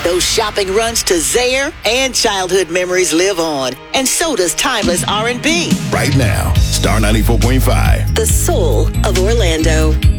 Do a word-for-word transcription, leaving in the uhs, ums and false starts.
Those shopping runs to Zayre and childhood memories live on. And so does timeless R and B. Right now, Star ninety-four point five. The soul of Orlando.